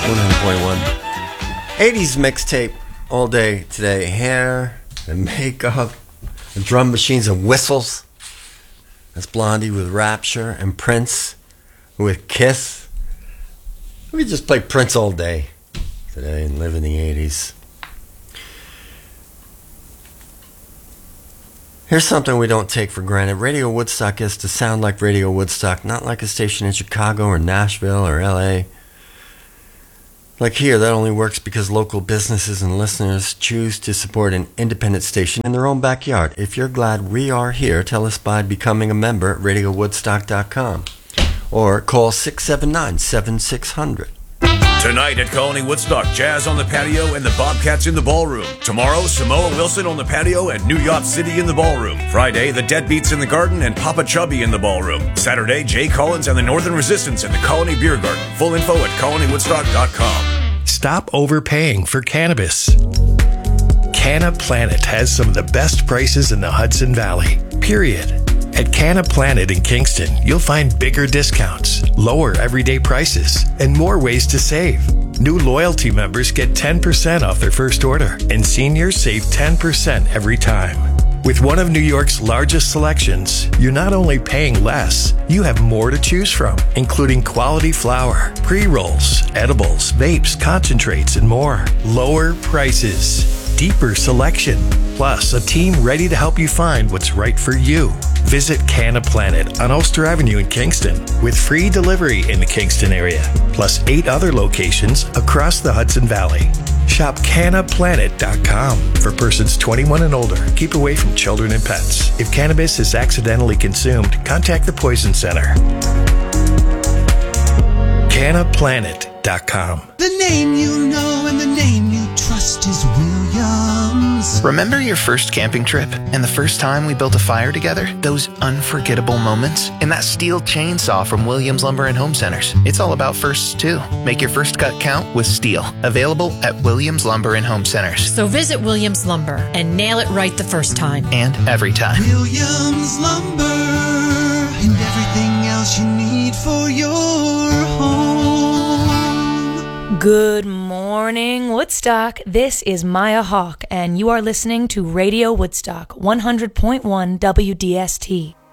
100.1. 80s mixtape all day today. Hair and makeup and drum machines and whistles. That's Blondie with Rapture and Prince with Kiss. We just play Prince all day today and live in the 80s. Here's something we don't take for granted. Radio Woodstock is to sound like Radio Woodstock, not like a station in Chicago or Nashville or LA. Like here, that only works because local businesses and listeners choose to support an independent station in their own backyard. If you're glad we are here, tell us by becoming a member at RadioWoodstock.com or call 679-7600. Tonight at Colony Woodstock, Jazz on the patio and the Bobcats in the ballroom. Tomorrow, Samoa Wilson on the patio and New York City in the ballroom. Friday, the Deadbeats in the garden and Papa Chubby in the ballroom. Saturday, Jay Collins and the Northern Resistance in the Colony Beer Garden. Full info at colonywoodstock.com. Stop overpaying for cannabis. Canna Planet has some of the best prices in the Hudson Valley, period. At Canna Planet in Kingston, you'll find bigger discounts, lower everyday prices, and more ways to save. New loyalty members get 10% off their first order, and seniors save 10% every time. With one of New York's largest selections, you're not only paying less, you have more to choose from, including quality flower, pre-rolls, edibles, vapes, concentrates, and more. Lower prices, deeper selection, plus a team ready to help you find what's right for you. Visit Canna Planet on Ulster Avenue in Kingston with free delivery in the Kingston area, plus 8 other locations across the Hudson Valley. Shop cannaplanet.com for persons 21 and older. Keep away from children and pets. If cannabis is accidentally consumed, contact the Poison Center. cannaplanet.com. The name you know and the name you trust is Williams. Remember your first camping trip and the first time we built a fire together? Those unforgettable moments? And that steel chainsaw from Williams Lumber and Home Centers. It's all about firsts too. Make your first cut count with steel. Available at Williams Lumber and Home Centers. So visit Williams Lumber and nail it right the first time. And every time. Williams Lumber and everything else you need for your home. Good morning, Woodstock. This is Maya Hawk, and you are listening to Radio Woodstock 100.1 WDST.